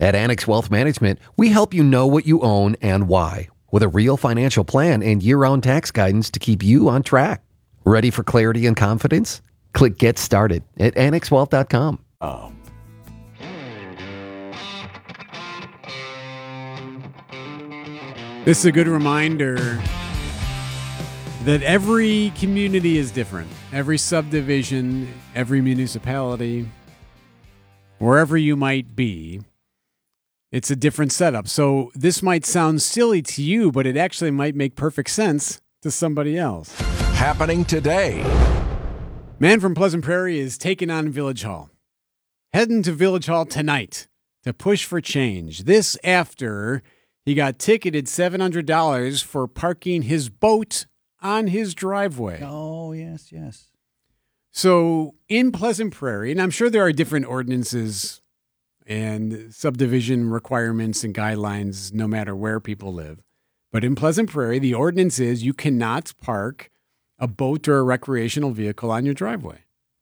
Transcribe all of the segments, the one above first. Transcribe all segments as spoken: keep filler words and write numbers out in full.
At Annex Wealth Management, we help you know what you own and why, with a real financial plan and year-round tax guidance to keep you on track. Ready for clarity and confidence? Click Get Started at annex wealth dot com. Oh. This is a good reminder that every community is different. Every subdivision, every municipality, wherever you might be, it's a different setup. So this might sound silly to you, but it actually might make perfect sense to somebody else. Happening today. Man from Pleasant Prairie is taking on Village Hall. Heading to Village Hall tonight to push for change. This after he got ticketed seven hundred dollars for parking his boat on his driveway. Oh, yes, yes. So in Pleasant Prairie, and I'm sure there are different ordinances and subdivision requirements and guidelines no matter where people live. But in Pleasant Prairie, the ordinance is you cannot park a boat or a recreational vehicle on your driveway.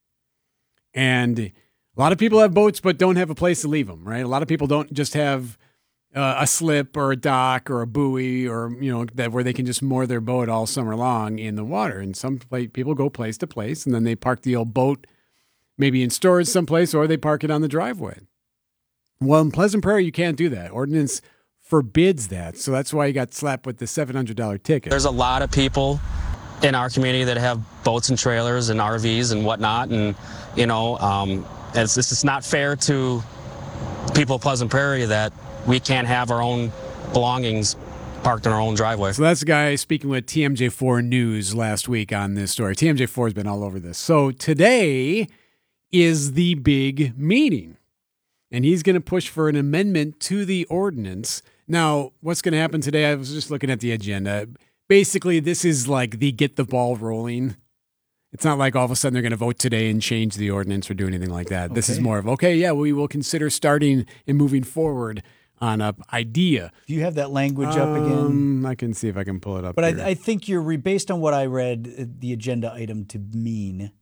And a lot of people have boats but don't have a place to leave them, right? A lot of people don't just have uh, a slip or a dock or a buoy or, you know, that where they can just moor their boat all summer long in the water. And some play, people go place to place and then they park the old boat maybe in storage someplace or they park it on the driveway. Well, in Pleasant Prairie, you can't do that. Ordinance forbids that. So that's why you got slapped with the seven hundred dollars ticket. There's a lot of people in our community that have boats and trailers and R Vs and whatnot. And, you know, um, it's, this is not fair to people of Pleasant Prairie that we can't have our own belongings parked in our own driveway. So that's the guy speaking with T M J four News last week on this story. T M J four has been all over this. So today is the big meeting. And he's going to push for an amendment to the ordinance. Now, what's going to happen today? I was just looking at the agenda. Basically, this is like the get the ball rolling. It's not like all of a sudden they're going to vote today and change the ordinance or do anything like that. Okay. This is more of, okay, yeah, we will consider starting and moving forward on an idea. Do you have that language um, up again? I can see if I can pull it up. But here. I, I think you're, re- based on what I read, the agenda item to mean.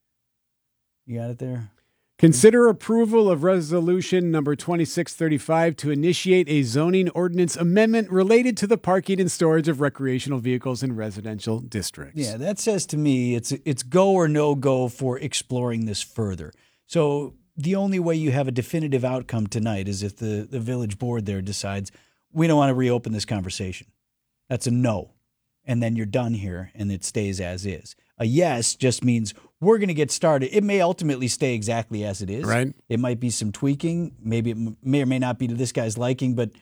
You got it there? Consider approval of resolution number twenty-six thirty-five to initiate a zoning ordinance amendment related to the parking and storage of recreational vehicles in residential districts. Yeah, that says to me it's it's go or no go for exploring this further. So the only way you have a definitive outcome tonight is if the, the village board there decides we don't want to reopen this conversation. That's a no. And then you're done here and it stays as is. A yes just means we're going to get started. It may ultimately stay exactly as it is. Right. It might be some tweaking. Maybe it may or may not be to this guy's liking, but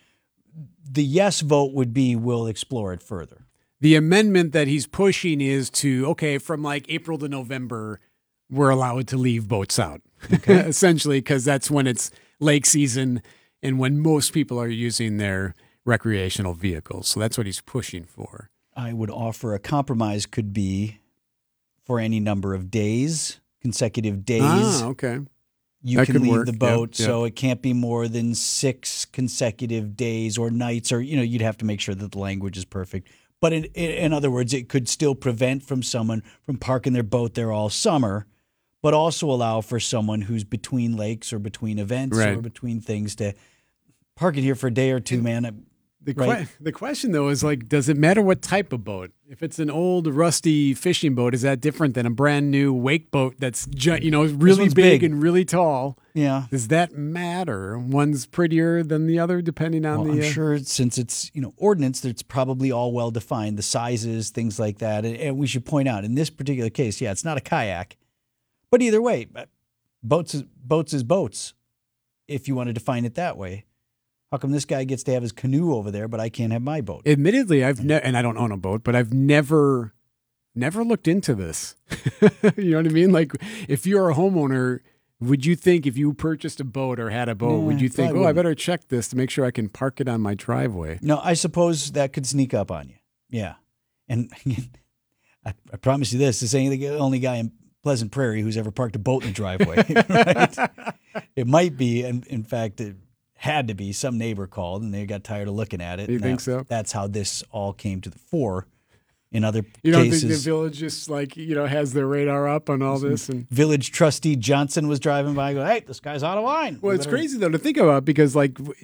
the yes vote would be we'll explore it further. The amendment that he's pushing is to, okay, from like April to November, we're allowed to leave boats out, okay. Essentially, because that's when it's lake season and when most people are using their recreational vehicles. So that's what he's pushing for. I would offer a compromise could be for any number of days, consecutive days. Ah, okay. You that can leave work. the boat, yep, yep. So it can't be more than six consecutive days or nights, or, you know, you'd have to make sure that the language is perfect. But in, in other words, it could still prevent from someone from parking their boat there all summer, but also allow for someone who's between lakes or between events right. or between things to park it here for a day or two, man. The, right? que- the question, though, is like, does it matter what type of boat? If it's an old, rusty fishing boat, is that different than a brand new wake boat that's, ju- you know, really big, big and really tall? Yeah. Does that matter? One's prettier than the other, depending on well, the... I'm uh... sure since it's, you know, ordinance, it's probably all well-defined, the sizes, things like that. And, and we should point out, in this particular case, yeah, it's not a kayak. But either way, boats is, boats is boats, if you want to define it that way. How come this guy gets to have his canoe over there, but I can't have my boat? Admittedly, I've ne- and I don't own a boat, but I've never, never looked into this. You know what I mean? Like, if you're a homeowner, would you think if you purchased a boat or had a boat, Yeah, would you think, probably oh, I wouldn't. better check this to make sure I can park it on my driveway? No, I suppose that could sneak up on you. Yeah. And I, I promise you this, this ain't the only guy in Pleasant Prairie who's ever parked a boat in the driveway. Right? It might be, and in fact, it had to be, some neighbor called and they got tired of looking at it. You and think that, so? That's how this all came to the fore. In other You don't cases, think the village just like, you know, has their radar up on all this? And village trustee Johnson was driving by going, hey, this guy's out of line. well, We it's better- crazy though to think about because like